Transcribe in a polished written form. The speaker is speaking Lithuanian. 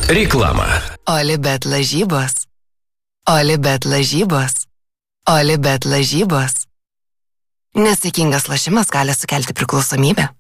Реклама. Olibet lažybos. Olibet lažybos. Olibet lažybos. Nesaikingas lošimas gali sukelti priklausomybę.